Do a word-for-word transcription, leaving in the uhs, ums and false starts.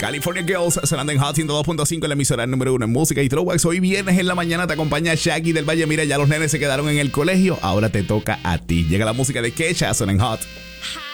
California Girls sonando en Hot ciento dos punto cinco en la emisora número uno en música y throwbacks. Hoy viernes en la mañana te acompaña Shaggy del Valle. Mira, ya los nenes se quedaron en el colegio, ahora te toca a ti. Llega la música de Kesha, son en Hot.